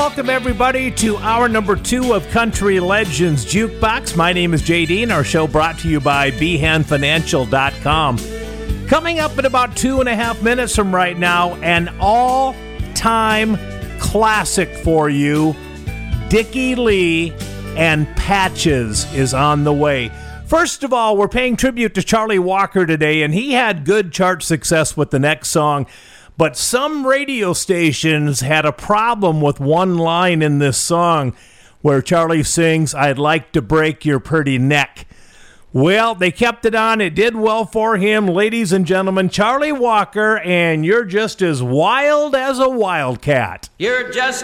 welcome everybody to hour number 2 of Country Legends Jukebox. My name is JD, and our show brought to you by BehanFinancial.com. Coming up in about 2.5 minutes from right now, an all-time classic for you, Dickie Lee and Patches is on the way. First of all, we're paying tribute to Charlie Walker today, and he had good chart success with the next song. But some radio stations had a problem with one line in this song where Charlie sings, "I'd like to break your pretty neck." Well, they kept it on. It did well for him. Ladies and gentlemen, Charlie Walker, and You're Just as Wild as a Wildcat. You're just